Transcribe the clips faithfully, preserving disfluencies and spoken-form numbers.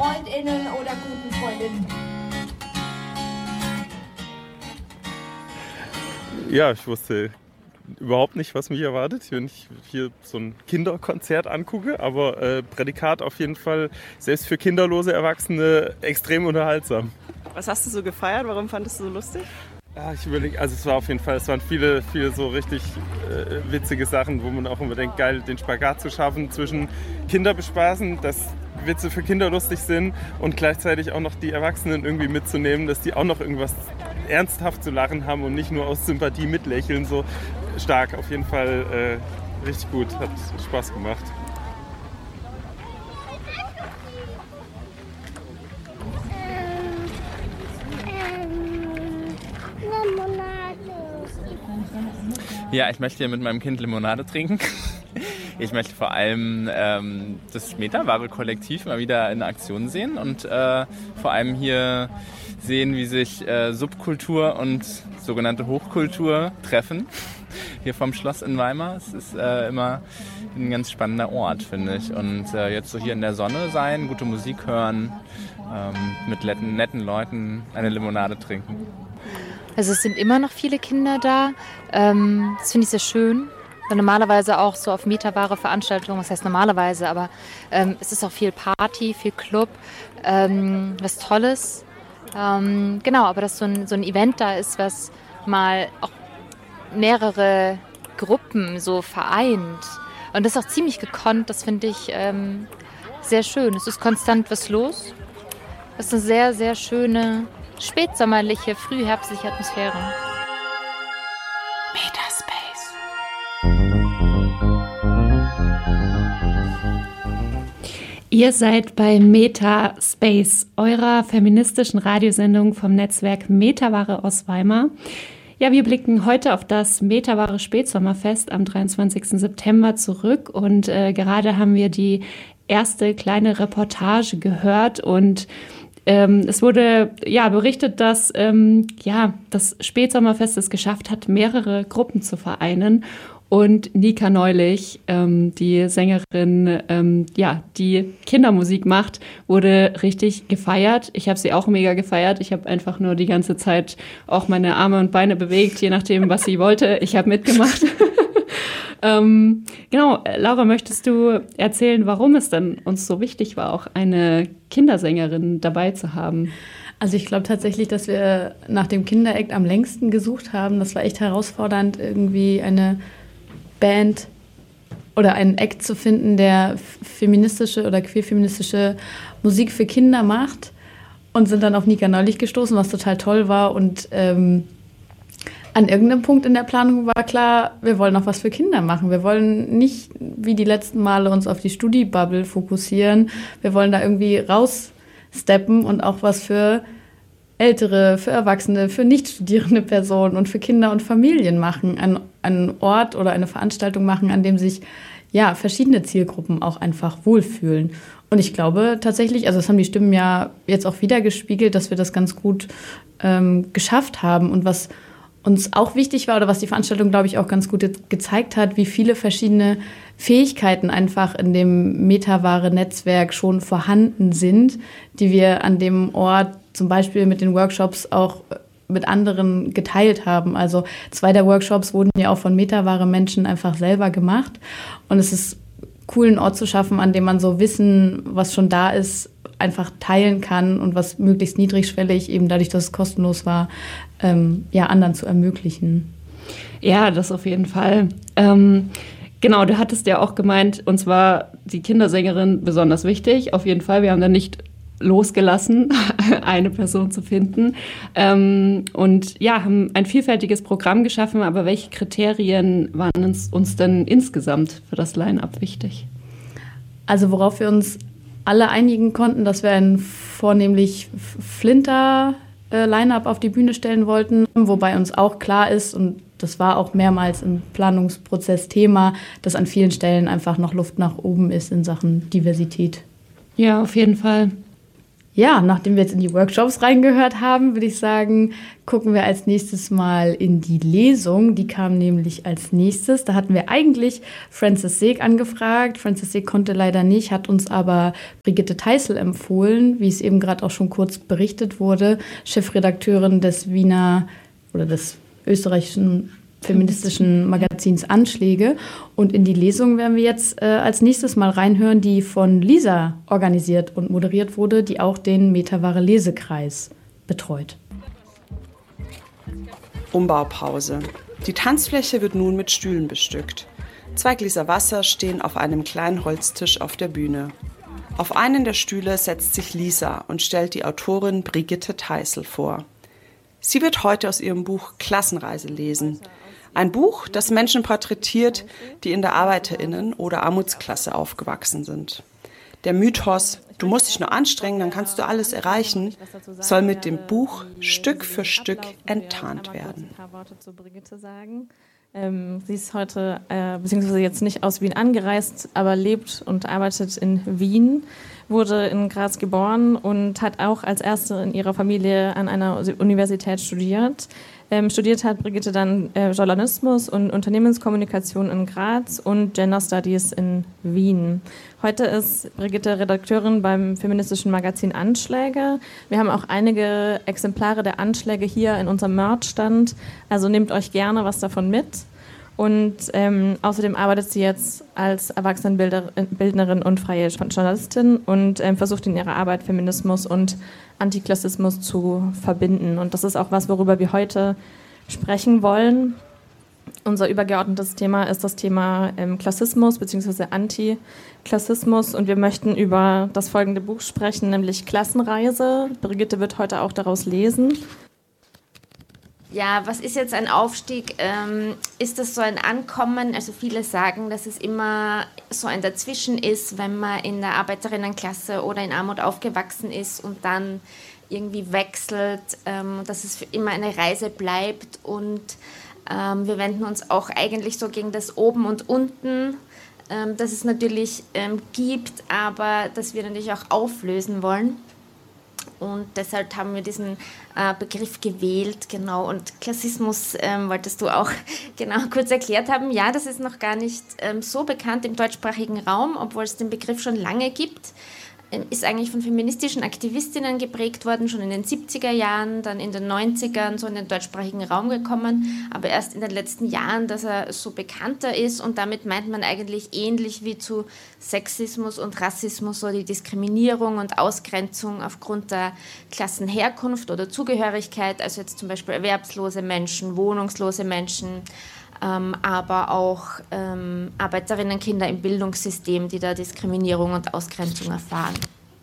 FreundInnen oder guten Freundinnen? Ja, ich wusste überhaupt nicht, was mich erwartet, wenn ich hier so ein Kinderkonzert angucke, aber äh, Prädikat auf jeden Fall, selbst für kinderlose Erwachsene, extrem unterhaltsam. Was hast du so gefeiert? Warum fandest du so lustig? Ja, ich überlege, also es war auf jeden Fall, es waren viele, viele so richtig äh, witzige Sachen, wo man auch immer denkt, geil, den Spagat zu schaffen zwischen Kinder bespaßen, dass Witze für Kinder lustig sind und gleichzeitig auch noch die Erwachsenen irgendwie mitzunehmen, dass die auch noch irgendwas ernsthaft zu lachen haben und nicht nur aus Sympathie mitlächeln, so stark. Auf jeden Fall äh, richtig gut, hat Spaß gemacht. Ja, ich möchte hier mit meinem Kind Limonade trinken. Ich möchte vor allem ähm, das Metaware-Kollektiv mal wieder in Aktion sehen und äh, vor allem hier sehen, wie sich äh, Subkultur und sogenannte Hochkultur treffen. Hier vom Schloss in Weimar. Es ist äh, immer ein ganz spannender Ort, finde ich. Und äh, jetzt so hier in der Sonne sein, gute Musik hören, ähm, mit netten, netten Leuten eine Limonade trinken. Also es sind immer noch viele Kinder da. Ähm, das finde ich sehr schön. Normalerweise auch so auf Metaware-Veranstaltungen, was heißt normalerweise, aber ähm, es ist auch viel Party, viel Club, ähm, was Tolles. Ähm, genau, aber dass so ein, so ein Event da ist, was mal auch mehrere Gruppen so vereint. Und das ist auch ziemlich gekonnt, das finde ich ähm, sehr schön. Es ist konstant was los. Es ist eine sehr, sehr schöne, spätsommerliche, frühherbstliche Atmosphäre. Metaspace. Ihr seid bei Metaspace, eurer feministischen Radiosendung vom Netzwerk Metaware aus Weimar. Ja, wir blicken heute auf das Metaware Spätsommerfest am dreiundzwanzigsten September zurück und äh, gerade haben wir die erste kleine Reportage gehört und ähm, es wurde ja berichtet, dass ähm, ja, das Spätsommerfest es geschafft hat, mehrere Gruppen zu vereinen. Und Nika Neulich, ähm, die Sängerin, ähm, ja, die Kindermusik macht, wurde richtig gefeiert. Ich habe sie auch mega gefeiert. Ich habe einfach nur die ganze Zeit auch meine Arme und Beine bewegt, je nachdem, was sie wollte. Ich habe mitgemacht. ähm, genau, Laura, möchtest du erzählen, warum es dann uns so wichtig war, auch eine Kindersängerin dabei zu haben? Also ich glaube tatsächlich, dass wir nach dem Kinderakt am längsten gesucht haben. Das war echt herausfordernd, irgendwie eine Band oder einen Act zu finden, der feministische oder queerfeministische Musik für Kinder macht, und sind dann auf Nika Neulich gestoßen, was total toll war. Und ähm, an irgendeinem Punkt in der Planung war klar, wir wollen auch was für Kinder machen. Wir wollen nicht wie die letzten Male uns auf die Studi-Bubble fokussieren. Wir wollen da irgendwie raussteppen und auch was für Ältere, für Erwachsene, für nicht studierende Personen und für Kinder und Familien machen, einen, einen Ort oder eine Veranstaltung machen, an dem sich ja verschiedene Zielgruppen auch einfach wohlfühlen. Und ich glaube tatsächlich, also das haben die Stimmen ja jetzt auch wieder gespiegelt, dass wir das ganz gut ähm, geschafft haben. Und was uns auch wichtig war oder was die Veranstaltung, glaube ich, auch ganz gut gezeigt hat, wie viele verschiedene Fähigkeiten einfach in dem Metaware-Netzwerk schon vorhanden sind, die wir an dem Ort zum Beispiel mit den Workshops auch mit anderen geteilt haben. Also zwei der Workshops wurden ja auch von Metaware-Menschen einfach selber gemacht. Und es ist cool, einen Ort zu schaffen, an dem man so Wissen, was schon da ist, einfach teilen kann und was möglichst niedrigschwellig, eben dadurch, dass es kostenlos war, ähm, ja, anderen zu ermöglichen. Ja, das auf jeden Fall. Ähm, genau, du hattest ja auch gemeint, uns war die Kindersängerin besonders wichtig. Auf jeden Fall, wir haben da nicht losgelassen, eine Person zu finden. Ähm, und ja, haben ein vielfältiges Programm geschaffen, aber welche Kriterien waren uns, uns denn insgesamt für das Line-Up wichtig? Also worauf wir uns alle einigen konnten, dass wir ein vornehmlich Flinter-Line-Up auf die Bühne stellen wollten, wobei uns auch klar ist, und das war auch mehrmals im Planungsprozess Thema, dass an vielen Stellen einfach noch Luft nach oben ist in Sachen Diversität. Ja, auf jeden Fall. Ja, nachdem wir jetzt in die Workshops reingehört haben, würde ich sagen, gucken wir als nächstes mal in die Lesung. Die kam nämlich als nächstes. Da hatten wir eigentlich Frances Seeg angefragt. Frances Seeg konnte leider nicht, hat uns aber Brigitte Teissl empfohlen, wie es eben gerade auch schon kurz berichtet wurde, Chefredakteurin des Wiener oder des österreichischen feministischen Magazins Anschläge. Und in die Lesung werden wir jetzt äh, als nächstes mal reinhören, die von Lisa organisiert und moderiert wurde, die auch den Metaware Lesekreis betreut. Umbaupause. Die Tanzfläche wird nun mit Stühlen bestückt. Zwei Gläser Wasser stehen auf einem kleinen Holztisch auf der Bühne. Auf einen der Stühle setzt sich Lisa und stellt die Autorin Brigitte Teissl vor. Sie wird heute aus ihrem Buch Klassenreise lesen. Ein Buch, das Menschen porträtiert, die in der ArbeiterInnen- oder Armutsklasse aufgewachsen sind. Der Mythos, du musst dich nur anstrengen, dann kannst du alles erreichen, soll mit dem Buch Stück für Stück enttarnt werden. Ein paar Worte zu Brigitte sagen. Ähm, sie ist heute, äh, beziehungsweise jetzt nicht aus Wien angereist, aber lebt und arbeitet in Wien, wurde in Graz geboren und hat auch als erste in ihrer Familie an einer Universität studiert. Ähm, studiert hat Brigitte dann äh, Journalismus und Unternehmenskommunikation in Graz und Gender Studies in Wien. Heute ist Brigitte Redakteurin beim feministischen Magazin Anschläge. Wir haben auch einige Exemplare der Anschläge hier in unserem Merch-Stand, also nehmt euch gerne was davon mit. Und ähm, außerdem arbeitet sie jetzt als Erwachsenenbildnerin und freie Journalistin und ähm, versucht in ihrer Arbeit Feminismus und Antiklassismus zu verbinden. Und das ist auch was, worüber wir heute sprechen wollen. Unser übergeordnetes Thema ist das Thema ähm, Klassismus bzw. Antiklassismus. Und wir möchten über das folgende Buch sprechen, nämlich Klassenreise. Brigitte wird heute auch daraus lesen. Ja, was ist jetzt ein Aufstieg? Ähm, ist das so ein Ankommen? Also viele sagen, dass es immer so ein Dazwischen ist, wenn man in der Arbeiterinnenklasse oder in Armut aufgewachsen ist und dann irgendwie wechselt, ähm, dass es für immer eine Reise bleibt. Und ähm, wir wenden uns auch eigentlich so gegen das Oben und Unten, ähm, das es natürlich ähm, gibt, aber das wir natürlich auch auflösen wollen. Und deshalb haben wir diesen äh, Begriff gewählt, genau. Und Klassismus ähm, wolltest du auch genau kurz erklärt haben. Ja, das ist noch gar nicht ähm, so bekannt im deutschsprachigen Raum, obwohl es den Begriff schon lange gibt. Ähm, ist eigentlich von feministischen Aktivistinnen geprägt worden, schon in den siebziger Jahren, dann in den neunzigern so in den deutschsprachigen Raum gekommen. Aber erst in den letzten Jahren, dass er so bekannter ist. Und damit meint man eigentlich ähnlich wie zu Sexismus und Rassismus, so die Diskriminierung und Ausgrenzung aufgrund der Klassenherkunft oder Zugehörigkeit, also jetzt zum Beispiel erwerbslose Menschen, wohnungslose Menschen, ähm, aber auch ähm, Arbeiterinnenkinder im Bildungssystem, die da Diskriminierung und Ausgrenzung erfahren.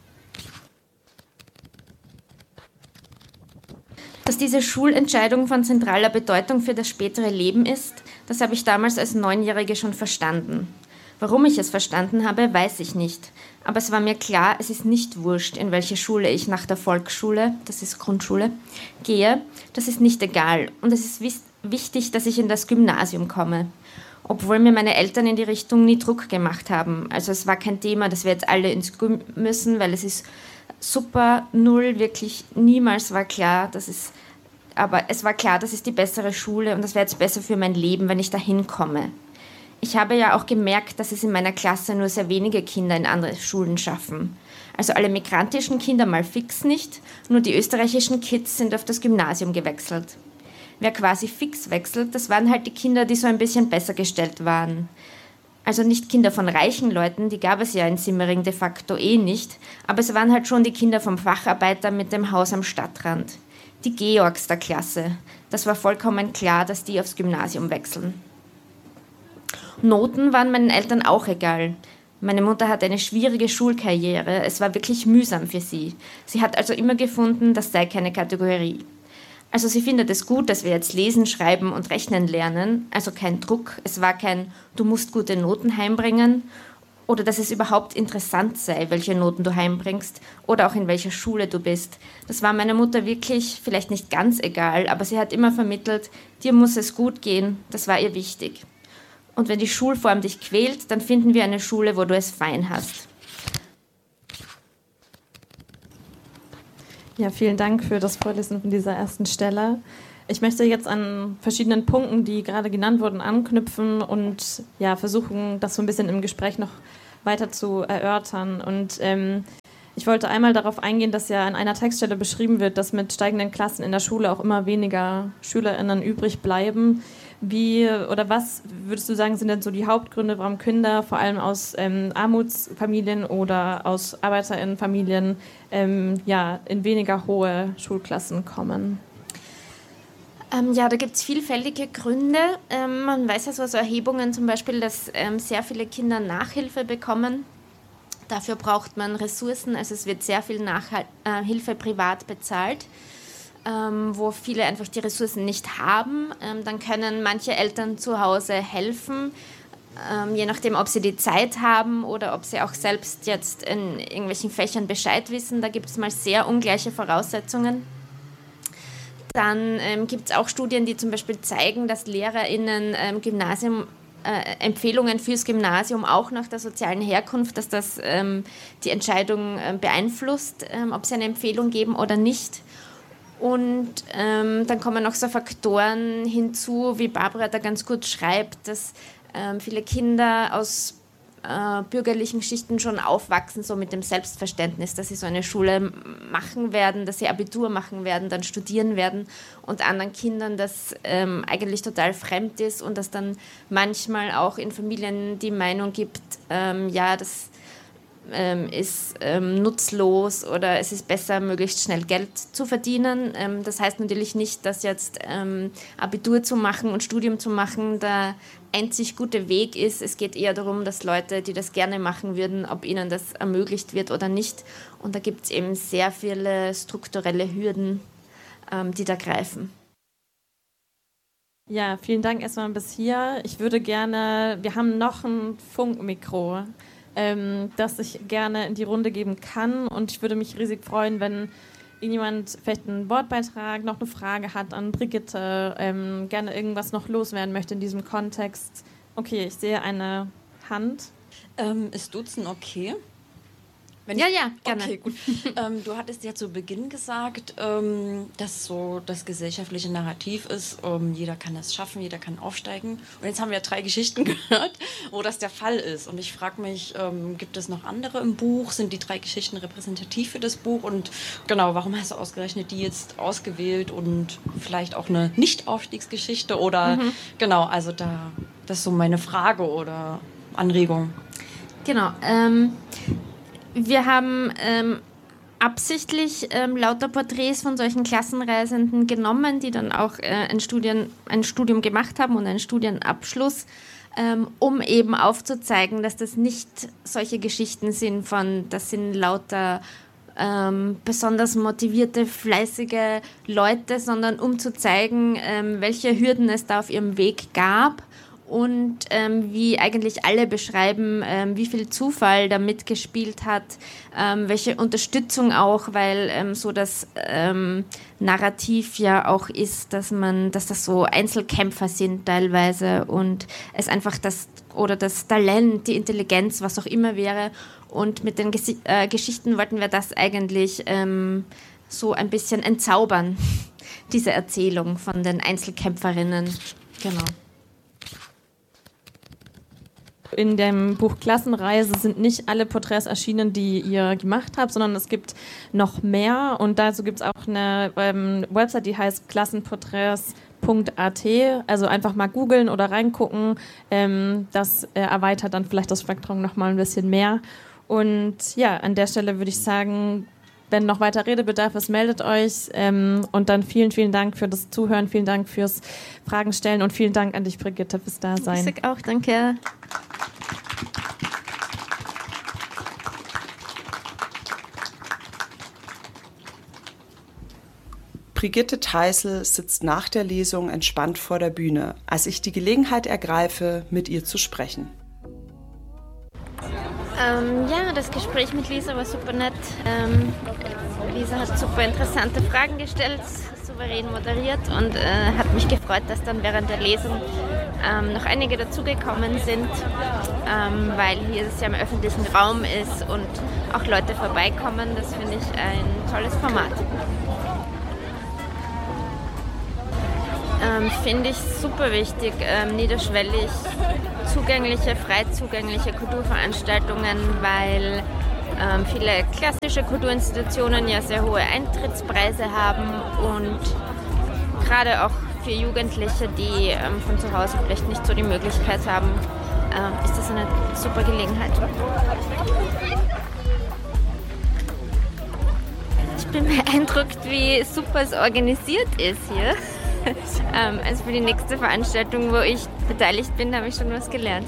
Dass diese Schulentscheidung von zentraler Bedeutung für das spätere Leben ist, das habe ich damals als Neunjährige schon verstanden. Warum ich es verstanden habe, weiß ich nicht. Aber es war mir klar, es ist nicht wurscht, in welche Schule ich nach der Volksschule, das ist Grundschule, gehe. Das ist nicht egal. Und es ist wichtig, dass ich in das Gymnasium komme. Obwohl mir meine Eltern in die Richtung nie Druck gemacht haben. Also es war kein Thema, dass wir jetzt alle ins Gym müssen, weil es ist super, null, wirklich niemals war klar, dass es, aber es war klar, das ist die bessere Schule und das wäre jetzt besser für mein Leben, wenn ich da hinkomme. Ich habe ja auch gemerkt, dass es in meiner Klasse nur sehr wenige Kinder in andere Schulen schaffen. Also alle migrantischen Kinder mal fix nicht, nur die österreichischen Kids sind auf das Gymnasium gewechselt. Wer quasi fix wechselt, das waren halt die Kinder, die so ein bisschen besser gestellt waren. Also nicht Kinder von reichen Leuten, die gab es ja in Simmering de facto eh nicht, aber es waren halt schon die Kinder vom Facharbeiter mit dem Haus am Stadtrand. Die Georgs der Klasse. Das war vollkommen klar, dass die aufs Gymnasium wechseln. Noten waren meinen Eltern auch egal. Meine Mutter hatte eine schwierige Schulkarriere, es war wirklich mühsam für sie. Sie hat also immer gefunden, das sei keine Kategorie. Also sie findet es gut, dass wir jetzt lesen, schreiben und rechnen lernen, also kein Druck, es war kein du musst gute Noten heimbringen oder dass es überhaupt interessant sei, welche Noten du heimbringst oder auch in welcher Schule du bist. Das war meiner Mutter wirklich vielleicht nicht ganz egal, aber sie hat immer vermittelt, dir muss es gut gehen, das war ihr wichtig. Und wenn die Schulform dich quält, dann finden wir eine Schule, wo du es fein hast. Ja, vielen Dank für das Vorlesen von dieser ersten Stelle. Ich möchte jetzt an verschiedenen Punkten, die gerade genannt wurden, anknüpfen und ja, versuchen, das so ein bisschen im Gespräch noch weiter zu erörtern. Und ähm, ich wollte einmal darauf eingehen, dass ja an einer Textstelle beschrieben wird, dass mit steigenden Klassen in der Schule auch immer weniger SchülerInnen übrig bleiben. Wie oder was würdest du sagen, sind denn so die Hauptgründe, warum Kinder vor allem aus ähm, Armutsfamilien oder aus ArbeiterInnenfamilien ähm, ja, in weniger hohe Schulklassen kommen? Ähm, ja, da gibt es vielfältige Gründe. Ähm, man weiß ja so aus Erhebungen zum Beispiel, dass ähm, sehr viele Kinder Nachhilfe bekommen. Dafür braucht man Ressourcen, also es wird sehr viel Nachhilfe privat bezahlt, ähm, wo viele einfach die Ressourcen nicht haben. Ähm, dann können manche Eltern zu Hause helfen, ähm, je nachdem, ob sie die Zeit haben oder ob sie auch selbst jetzt in irgendwelchen Fächern Bescheid wissen. Da gibt es mal sehr ungleiche Voraussetzungen. Dann ähm, gibt es auch Studien, die zum Beispiel zeigen, dass LehrerInnen ähm, Gymnasium, äh, Empfehlungen fürs Gymnasium auch nach der sozialen Herkunft, dass das ähm, die Entscheidung äh, beeinflusst, ähm, ob sie eine Empfehlung geben oder nicht. Und ähm, dann kommen noch so Faktoren hinzu, wie Barbara da ganz gut schreibt, dass ähm, viele Kinder aus Äh, bürgerlichen Schichten schon aufwachsen, so mit dem Selbstverständnis, dass sie so eine Schule machen werden, dass sie Abitur machen werden, dann studieren werden und anderen Kindern das ähm, eigentlich total fremd ist und dass dann manchmal auch in Familien die Meinung gibt, ähm, ja, das ähm, ist ähm, nutzlos oder es ist besser, möglichst schnell Geld zu verdienen. Ähm, das heißt natürlich nicht, dass jetzt ähm, Abitur zu machen und Studium zu machen der einzig gute Weg ist. Es geht eher darum, dass Leute, die das gerne machen würden, ob ihnen das ermöglicht wird oder nicht. Und da gibt es eben sehr viele strukturelle Hürden, ähm, die da greifen. Ja, vielen Dank erstmal bis hier. Ich würde gerne, wir haben noch ein Funkmikro, ähm, das ich gerne in die Runde geben kann. Und ich würde mich riesig freuen, wenn irgendjemand vielleicht einen Wortbeitrag, noch eine Frage hat an Brigitte, ähm, gerne irgendwas noch loswerden möchte in diesem Kontext. Okay, ich sehe eine Hand. Ähm, ist Duzen okay? Wenn ja, ich, ja, gerne. Okay, gut. ähm, du hattest ja zu Beginn gesagt, ähm, dass so das gesellschaftliche Narrativ ist, ähm, jeder kann es schaffen, jeder kann aufsteigen. Und jetzt haben wir drei Geschichten gehört, wo das der Fall ist. Und ich frage mich, ähm, gibt es noch andere im Buch? Sind die drei Geschichten repräsentativ für das Buch? Und genau, warum hast du ausgerechnet die jetzt ausgewählt und vielleicht auch eine Nicht-Aufstiegsgeschichte? Oder mhm. genau, also da, das ist so meine Frage oder Anregung. Genau, ähm... wir haben ähm, absichtlich ähm, lauter Porträts von solchen Klassenreisenden genommen, die dann auch äh, ein, Studien, ein Studium gemacht haben und einen Studienabschluss, ähm, um eben aufzuzeigen, dass das nicht solche Geschichten sind von, das sind lauter ähm, besonders motivierte, fleißige Leute, sondern um zu zeigen, ähm, welche Hürden es da auf ihrem Weg gab. Und ähm, wie eigentlich alle beschreiben, ähm, wie viel Zufall da mitgespielt hat, ähm, welche Unterstützung auch, weil ähm, so das ähm, Narrativ ja auch ist, dass man, dass das so Einzelkämpfer sind teilweise und es einfach das oder das Talent, die Intelligenz, was auch immer wäre. Und mit den Gesi- äh, Geschichten wollten wir das eigentlich ähm, so ein bisschen entzaubern, diese Erzählung von den Einzelkämpferinnen. Genau. In dem Buch Klassenreise sind nicht alle Porträts erschienen, die ihr gemacht habt, sondern es gibt noch mehr. Und dazu gibt es auch eine ähm, Website, die heißt klassenporträts punkt a t. Also einfach mal googeln oder reingucken. Ähm, das äh, erweitert dann vielleicht das Spektrum noch mal ein bisschen mehr. Und ja, an der Stelle würde ich sagen, wenn noch weiter Redebedarf ist, meldet euch. Ähm, und dann vielen, vielen Dank für das Zuhören, vielen Dank fürs Fragen stellen und vielen Dank an dich, Brigitte, fürs Dasein. Ich sag auch danke. Brigitte Theißl sitzt nach der Lesung entspannt vor der Bühne, als ich die Gelegenheit ergreife, mit ihr zu sprechen. Ähm, ja, das Gespräch mit Lisa war super nett. Ähm, Lisa hat super interessante Fragen gestellt, souverän moderiert und äh, hat mich gefreut, dass dann während der Lesung ähm, noch einige dazugekommen sind, ähm, weil hier es ja im öffentlichen Raum ist und auch Leute vorbeikommen. Das finde ich ein tolles Format. Ähm, finde ich super wichtig, ähm, niederschwellig zugängliche, frei zugängliche Kulturveranstaltungen, weil ähm, viele klassische Kulturinstitutionen ja sehr hohe Eintrittspreise haben und gerade auch für Jugendliche, die ähm, von zu Hause vielleicht nicht so die Möglichkeit haben, ähm, ist das eine super Gelegenheit. Ich bin beeindruckt, wie super es organisiert ist hier. ähm, also für die nächste Veranstaltung, wo ich beteiligt bin, habe ich schon was gelernt.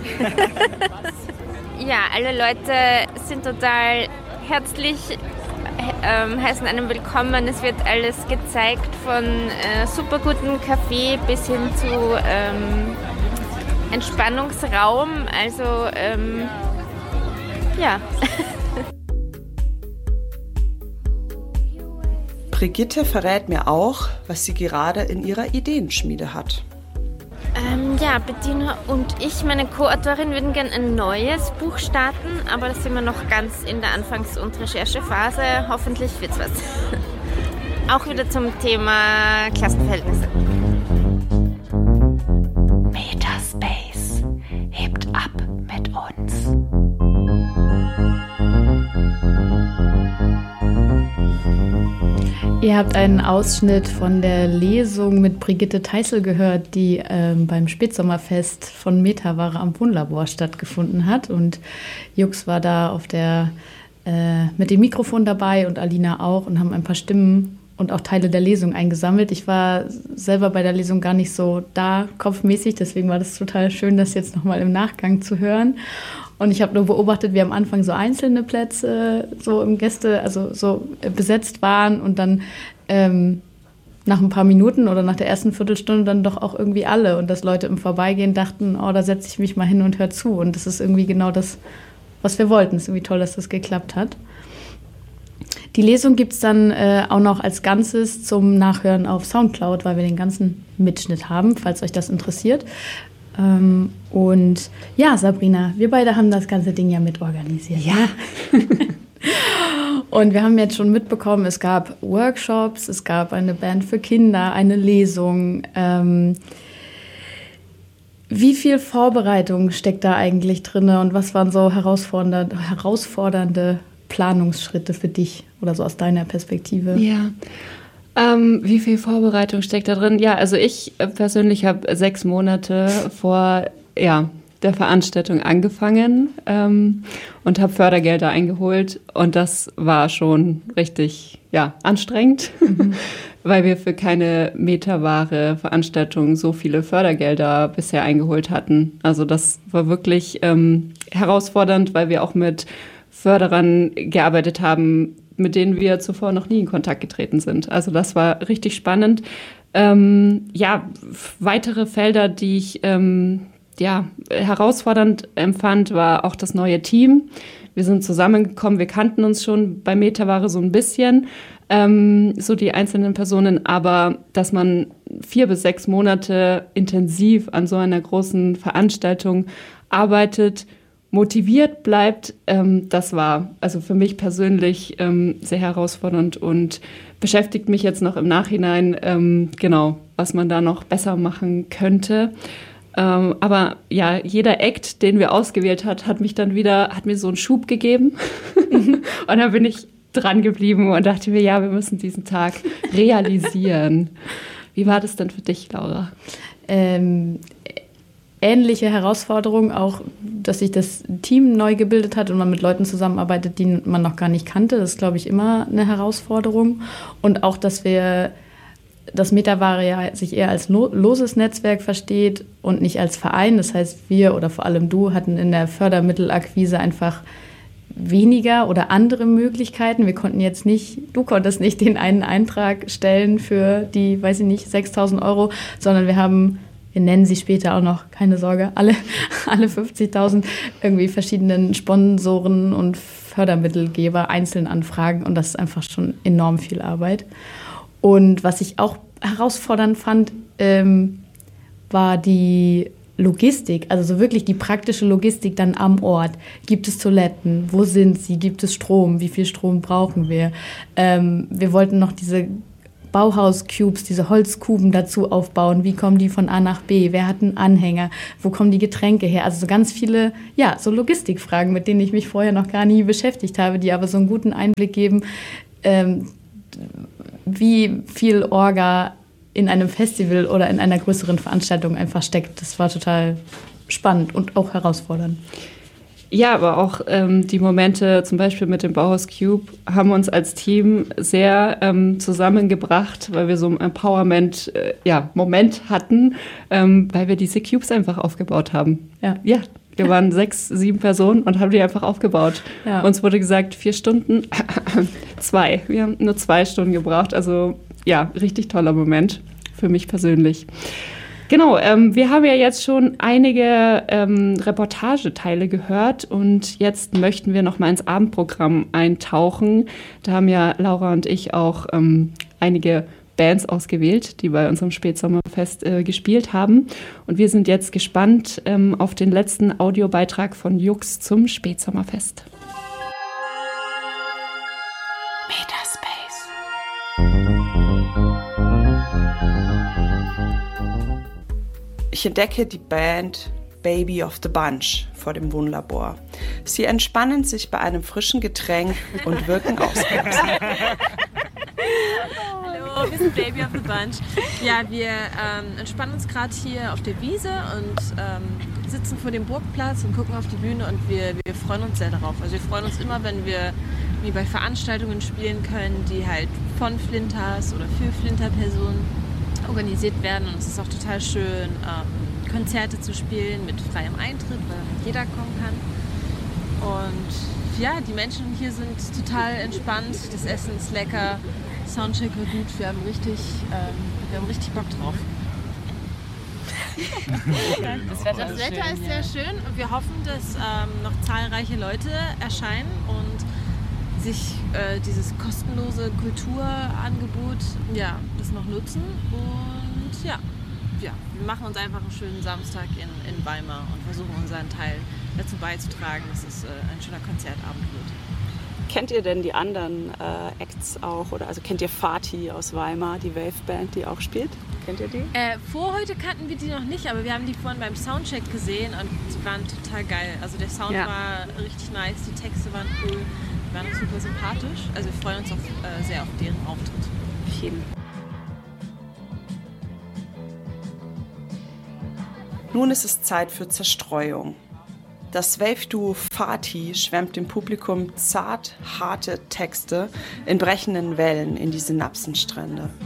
Ja, alle Leute sind total herzlich, ähm, heißen einen willkommen. Es wird alles gezeigt, von äh, super guten Kaffee bis hin zu ähm, Entspannungsraum. Also ähm, ja. Brigitte verrät mir auch, was sie gerade in ihrer Ideenschmiede hat. Ähm, ja, Bettina und ich, meine Co-Autorin, würden gerne ein neues Buch starten, aber da sind wir noch ganz in der Anfangs- und Recherchephase. Hoffentlich wird's was. Auch wieder zum Thema Klassenverhältnisse. Metaspace hebt ab mit uns. Ihr habt einen Ausschnitt von der Lesung mit Brigitte Teissel gehört, die ähm, beim Spätsommerfest von Metaware am Wohnlabor stattgefunden hat. Und Jux war da auf der, äh, mit dem Mikrofon dabei und Alina auch und haben ein paar Stimmen und auch Teile der Lesung eingesammelt. Ich war selber bei der Lesung gar nicht so da, kopfmäßig, deswegen war das total schön, das jetzt nochmal im Nachgang zu hören. Und ich habe nur beobachtet, wie am Anfang so einzelne Plätze so im Gäste, also so besetzt waren und dann ähm, nach ein paar Minuten oder nach der ersten Viertelstunde dann doch auch irgendwie alle. Und dass Leute im Vorbeigehen dachten, oh, da setze ich mich mal hin und höre zu. Und das ist irgendwie genau das, was wir wollten. Es ist irgendwie toll, dass das geklappt hat. Die Lesung gibt es dann äh, auch noch als Ganzes zum Nachhören auf Soundcloud, weil wir den ganzen Mitschnitt haben, falls euch das interessiert. Ähm, und ja, Sabrina, wir beide haben das ganze Ding ja mitorganisiert. Ja. Ne? Und wir haben jetzt schon mitbekommen, es gab Workshops, es gab eine Band für Kinder, eine Lesung. Ähm, wie viel Vorbereitung steckt da eigentlich drin und was waren so herausfordernde, herausfordernde Planungsschritte für dich oder so aus deiner Perspektive? Ja. Ähm, wie viel Vorbereitung steckt da drin? Ja, also ich persönlich habe sechs Monate vor ja, der Veranstaltung angefangen ähm, und habe Fördergelder eingeholt. Und das war schon richtig ja, anstrengend, mhm. weil wir für keine Metaware Veranstaltung so viele Fördergelder bisher eingeholt hatten. Also das war wirklich ähm, herausfordernd, weil wir auch mit Förderern gearbeitet haben, mit denen wir zuvor noch nie in Kontakt getreten sind. Also das war richtig spannend. Ähm, ja, weitere Felder, die ich ähm, ja, herausfordernd empfand, war auch das neue Team. Wir sind zusammengekommen, wir kannten uns schon bei Metaware so ein bisschen, ähm, so die einzelnen Personen, aber dass man vier bis sechs Monate intensiv an so einer großen Veranstaltung arbeitet, motiviert bleibt, ähm, das war also für mich persönlich ähm, sehr herausfordernd und beschäftigt mich jetzt noch im Nachhinein, ähm, genau, was man da noch besser machen könnte. Ähm, aber ja, jeder Act, den wir ausgewählt hat, hat mich dann wieder, hat mir so einen Schub gegeben. Und dann bin ich dran geblieben und dachte mir, ja, wir müssen diesen Tag realisieren. Wie war das denn für dich, Laura? Ähm, ähnliche Herausforderung, auch, dass sich das Team neu gebildet hat und man mit Leuten zusammenarbeitet, die man noch gar nicht kannte. Das ist, glaube ich, immer eine Herausforderung. Und auch, dass wir das Metaware ja sich eher als loses Netzwerk versteht und nicht als Verein. Das heißt, wir oder vor allem du hatten in der Fördermittelakquise einfach weniger oder andere Möglichkeiten. Wir konnten jetzt nicht, du konntest nicht den einen Eintrag stellen für die, weiß ich nicht, sechstausend Euro, sondern wir haben, wir nennen sie später auch noch, keine Sorge, alle, alle fünfzigtausend irgendwie verschiedenen Sponsoren und Fördermittelgeber einzeln anfragen und das ist einfach schon enorm viel Arbeit. Und was ich auch herausfordernd fand, ähm, war die Logistik, also so wirklich die praktische Logistik dann am Ort. Gibt es Toiletten? Wo sind sie? Gibt es Strom? Wie viel Strom brauchen wir? Ähm, wir wollten noch diese Bauhaus-Cubes, diese Holzkuben dazu aufbauen. Wie kommen die von A nach B? Wer hat einen Anhänger? Wo kommen die Getränke her? Also so ganz viele, ja, so Logistikfragen, mit denen ich mich vorher noch gar nie beschäftigt habe, die aber so einen guten Einblick geben, ähm, wie viel Orga in einem Festival oder in einer größeren Veranstaltung einfach steckt. Das war total spannend und auch herausfordernd. Ja, aber auch ähm, die Momente, zum Beispiel mit dem Bauhaus Cube, haben uns als Team sehr ähm, zusammengebracht, weil wir so einen Empowerment, äh, ja, Moment hatten, ähm, weil wir diese Cubes einfach aufgebaut haben. Ja. Ja. Wir waren sechs, sieben Personen und haben die einfach aufgebaut. Ja. Uns wurde gesagt, vier Stunden, zwei. Wir haben nur zwei Stunden gebraucht. Also ja, richtig toller Moment für mich persönlich. Genau, ähm, wir haben ja jetzt schon einige ähm, Reportageteile gehört und jetzt möchten wir noch mal ins Abendprogramm eintauchen. Da haben ja Laura und ich auch ähm, einige Bands ausgewählt, die bei unserem Spätsommerfest äh, gespielt haben. Und wir sind jetzt gespannt ähm, auf den letzten Audiobeitrag von Jux zum Spätsommerfest. Metaspace. Ich entdecke die Band Baby of the Bunch vor dem Wohnlabor. Sie entspannen sich bei einem frischen Getränk und wirken ausgelassen. Hallo, wir sind Baby of the Bunch. Ja, wir ähm, entspannen uns gerade hier auf der Wiese und ähm, sitzen vor dem Burgplatz und gucken auf die Bühne und wir, wir freuen uns sehr darauf. Also wir freuen uns immer, wenn wir wie bei Veranstaltungen spielen können, die halt von Flinters oder für Flinter-Personen organisiert werden. Und es ist auch total schön, ähm, Konzerte zu spielen mit freiem Eintritt, weil jeder kommen kann. Und ja, die Menschen hier sind total entspannt, das Essen ist lecker, Soundcheck war gut, wir haben richtig, ähm, wir haben richtig Bock drauf. Das Wetter, das Wetter ist sehr schön und wir hoffen, dass ähm, noch zahlreiche Leute erscheinen und sich äh, dieses kostenlose Kulturangebot, ja, das noch nutzen. Und ja, ja, wir machen uns einfach einen schönen Samstag in, in Weimar und versuchen unseren Teil dazu beizutragen, dass es äh, ein schöner Konzertabend wird. Kennt ihr denn die anderen äh, Acts auch? Oder also kennt ihr Fatih aus Weimar, die Wave-Band, die auch spielt? Kennt ihr die? Äh, vor heute kannten wir die noch nicht, aber wir haben die vorhin beim Soundcheck gesehen und die waren total geil. Also der Sound ja. war richtig nice, die Texte waren cool, die waren uns super sympathisch. Also wir freuen uns auf, äh, sehr auf deren Auftritt. Auf jeden. Nun ist es Zeit für Zerstreuung. Das Wave-Duo Fatih schwemmt dem Publikum zart, harte Texte in brechenden Wellen in die Synapsenstrände.